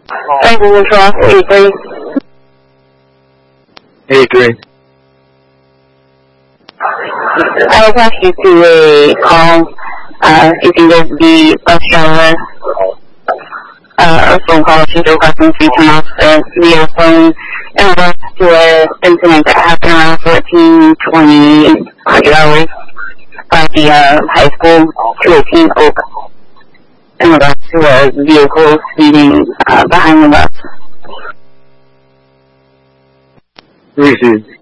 Thank you, Control 83. 83. I would like you to call, if you would be bus driver, or phone call to the crossing street turn off via phone in regards to an incident that happened around 14:20 hours by the high school 218 Oak in regards to a vehicle speeding behind the bus. Received.